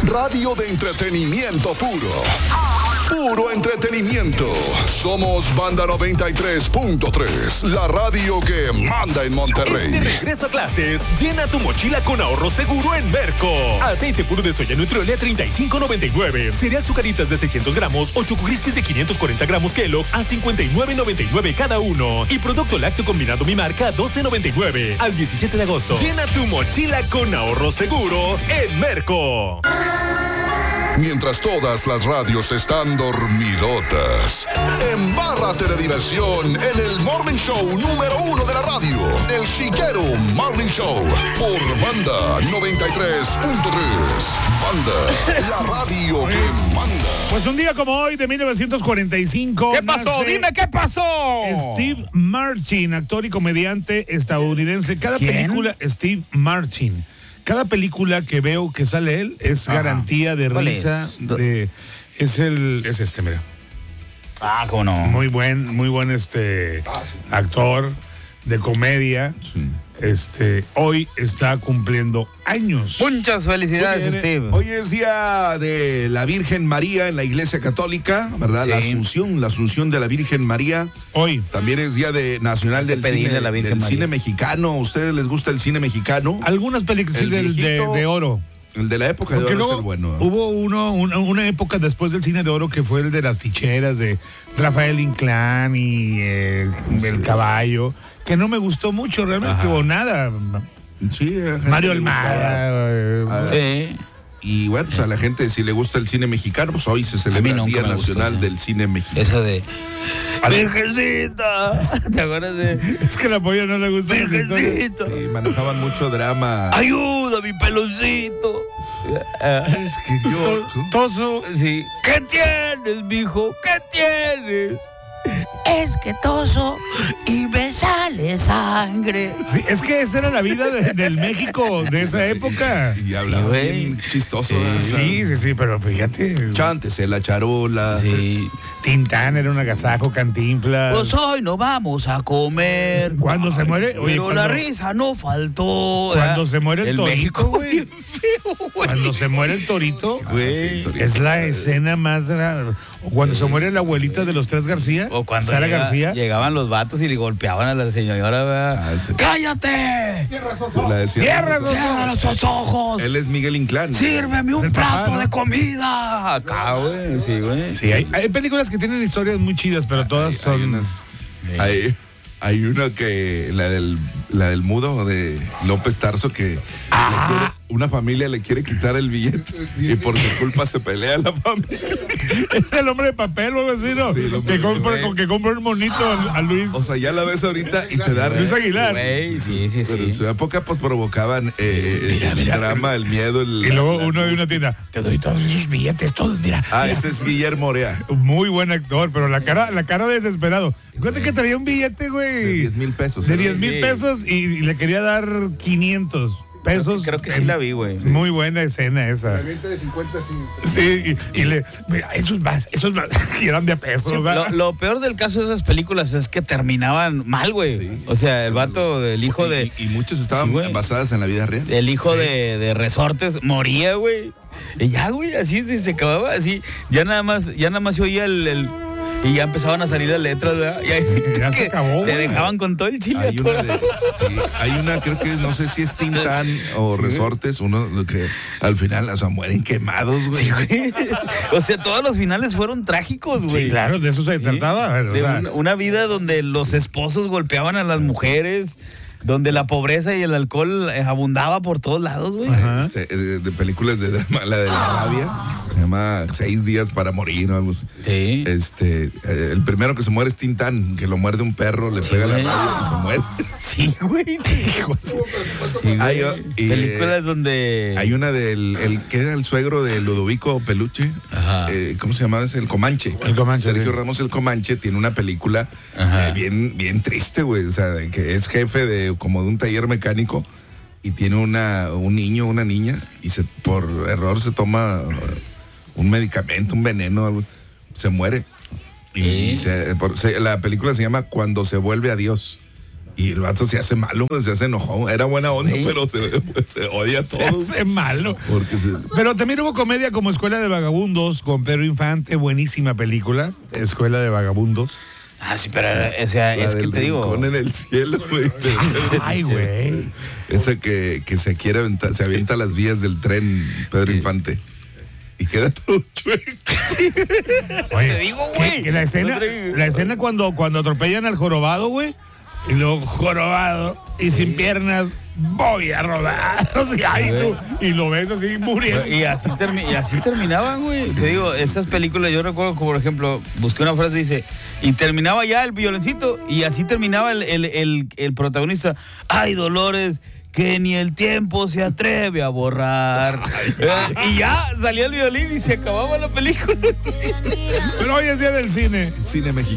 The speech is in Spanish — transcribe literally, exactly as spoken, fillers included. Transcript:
Radio de entretenimiento puro. Puro entretenimiento. Somos Banda noventa y tres punto tres, la radio que manda en Monterrey. Es de regreso a clases. Llena tu mochila con ahorro seguro en Merco. Aceite puro de soya Nutriole a treinta y cinco noventa y nueve. Cereal Zucaritas de seiscientos gramos o Choco Crispies de quinientos cuarenta gramos Kellogg's a cincuenta y nueve noventa y nueve cada uno. Y producto lácteo combinado Mi Marca a doce noventa y nueve. Al diecisiete de agosto. Llena tu mochila con ahorro seguro en Merco. Mientras todas las radios están dormidotas, embárrate de diversión en el Morning Show número uno de la radio, El Chiquero Morning Show, por Banda noventa y tres punto tres. Banda, la radio que manda. Pues un día como hoy de mil novecientos cuarenta y cinco. ¿Qué pasó? Dime, ¿qué pasó? Steve Martin, actor y comediante estadounidense. Cada ¿Quién? película, Steve Martin. Cada película que veo que sale él es Ajá. garantía de ¿Cuál risa. es? De, es el, es este, mira. Ah, cómo no. Muy buen, muy buen este actor de comedia. Este, hoy está cumpliendo años. Muchas felicidades, Hoy, Steve. hoy es día de la Virgen María en la Iglesia Católica, ¿verdad? Sí. La Asunción, la Asunción de la Virgen María. Hoy. También es día de nacional Hay que del, pedirle cine, a la Virgen del María. cine mexicano. ¿A ustedes les gusta el cine mexicano? Algunas películas sí, El del- de, viejito. de oro. El de la época de Porque oro es luego el bueno. ¿eh? hubo uno, una, una época después del cine de oro que fue el de las ficheras de Rafael Inclán y eh, El Caballo, que no me gustó mucho realmente, Ajá. o nada. Sí, a la gente Mario le gustaba. Almada. eh, Ah, Sí. Y bueno, pues a la gente, si le gusta el cine mexicano, pues hoy se A celebra mí el nunca Día me gustó, Nacional sí. del Cine Mexicano. Eso de... ¡Virgencita! ¿Te acuerdas de...? Es que la polla no le gusta. las historias. ¡Virgencita! Sí, manejaban mucho drama. ¡Ayuda, mi peloncito! Ah, Es que yo... To- Toso. sí. ¿Qué tienes, mijo? ¿Qué tienes? Es que toso y me sale sangre. Sí, es que esa era la vida de- del México de esa época. Y hablaba güey. bien chistoso. Sí. ¿verdad? Sí, sí, sí, pero fíjate. Chántese la charola. Sí. Tintán era un agasajo, Cantinflas. Pues hoy no vamos a comer. Cuando se muere, oye, Pero la cuando- risa no faltó. Cuando ¿verdad? se muere el torito, México, güey. bien feo, güey. Cuando se muere el torito, Güey. es la escena más dra- o cuando se muere la abuelita de los tres García, O cuando Sara llega- García. llegaban los vatos y le golpeaban a la señora. ¿verdad? Ah, ese- ¡Cállate! La de Cierra esos ¡Cierra los ojos! Él es Miguel Inclán. ¡Sírveme Es un el papá, plato ¿no? de comida! Acá, güey. Sí, güey. Sí, hay, hay películas que tienen historias muy chidas, pero todas Hay- son hay unas- Hay, hay una que, la del, la del mudo de López Tarso, que le quiere- una familia le quiere quitar el billete y por su culpa se pelea la familia. es el hombre de papel o algo así, ¿no? Sí, el hombre que de compra, papel. con que compra un monito a, a Luis. O sea, ya la ves ahorita y te da Luis risa. Aguilar. Güey, sí, sí, Pero en sí. su época pues provocaban eh, Mira, el mira. drama, el miedo. El, Y luego la- uno de una tienda, te doy todos esos billetes, todos, mira. Ah, mira. ese es Guillermo Orea. Muy buen actor, pero la cara, la cara de desesperado. Cuenta que traía un billete, güey. De diez mil pesos. De ¿eh? diez mil Sí. pesos y, y le quería dar quinientos pesos. Creo que sí En- la vi, güey. Muy buena escena esa. de cincuenta, sí. Sí, y, y le, mira, esos más, esos más, y eran de a pesos. Lo, ¿verdad? lo peor del caso de esas películas es que terminaban mal, güey. Sí. O sea, el vato, el hijo de... Y, y muchos estaban Sí, güey. basadas en la vida real. El hijo de, de Resortes moría, güey. Y ya, güey, así se, se acababa, así. Ya nada más, ya nada más se oía el, el- y ya empezaban a salir las letras, ¿verdad? Y ahí, Ya se que acabó, Te güey. dejaban con todo el chile. Hay una, atorado. de- sí, hay una, creo que es, no sé si es Tintán o Resortes, uno lo que al final, o sea, mueren quemados, güey. Sí, güey. O sea, todos los finales fueron trágicos, güey. Sí, claro, de eso se Sí. trataba. o De sea, una, una vida donde los esposos golpeaban a las mujeres, donde la pobreza y el alcohol eh, abundaba por todos lados, güey. Ajá. Este, de, de películas de drama, la de la rabia, se llama Seis días para morir o algo así. Sí. Este, eh, el primero que se muere es Tintán, que lo muerde un perro, le pega la güey. rabia y se muere. Sí, güey. Sí, güey. Hay, o- y, Películas eh, donde... Hay una del, el, que era el suegro de Ludovico Peluche, Ajá. eh, ¿cómo se llamaba ese? El Comanche. El Comanche, Sergio sí. Ramos el Comanche tiene una película Ajá. eh, bien, bien triste, güey, o sea, de que es jefe de como de un taller mecánico y tiene una, un niño, una niña, y se, por error se toma un medicamento, un veneno, algo, se muere. Y ¿Eh? se- por- se- la película se llama Cuando se vuelve a Dios. Y el vato se hace malo, se hace enojón. Era buena onda, Sí. pero se, se odia a Se todos. hace malo. Porque se, Pero también hubo comedia como Escuela de Vagabundos con Pedro Infante, buenísima película, Escuela de Vagabundos. Ah, sí, pero, o sea, la es que del te digo. rincón en el cielo, güey. Ay, güey. Esa que, que se quiere aventar, se avienta a las vías del tren, Pedro Infante. Y queda todo chueco. Oye, Te digo, que- güey. que la escena, No te- la escena cuando, cuando atropellan al jorobado, güey, y luego jorobado y sin piernas, voy a rodar. O sea, y, tú, y lo ves así muriendo. Y así, termi- y así terminaban, güey. Te digo, esas películas, yo recuerdo como, por ejemplo, busqué una frase que dice, y terminaba ya el violencito, y así terminaba el, el, el, el protagonista. Ay, Dolores, que ni el tiempo se atreve a borrar. Eh, y ya salía el violín y se acababa la película. Pero hoy es día del cine. Cine mexicano.